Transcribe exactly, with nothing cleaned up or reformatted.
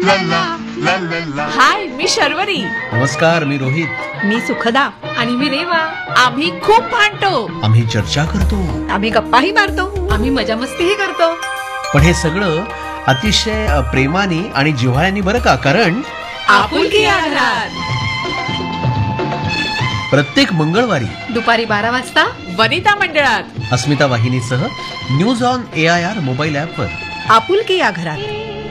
ला ला ला ला ला. हाय, मी शर्वरी. नमस्कार, मी रोहित. मी सुखदा. आणि मी रेवा. आम्ही खूप भांडतो. आम्ही चर्चा करतो. आम्ही गप्पाही मारतो. आम्ही मजा मस्तीही करतो. पण हे सगळं अतिशय प्रेमाने आणि जिव्हाळ्याने, बरं का? कारण आपुलकी या घरात. प्रत्येक मंगळवारी दुपारी बारा वाजता वनिता मंडळात अस्मिता वाहिनीसह news on A I R mobile ऍपवर आपुलकी या घरात.